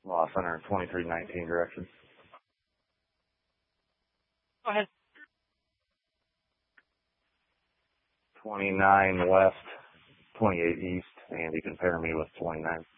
Lost center 2319 direction. Go ahead. 29 west, 28 east, and you can pair me with 29.